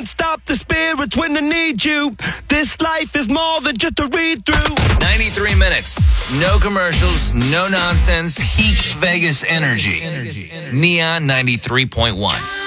can't stop the spirits when they need you. This life is more than just a read-through. 93 minutes. No commercials, no nonsense. Peak Vegas energy. Neon 93.1.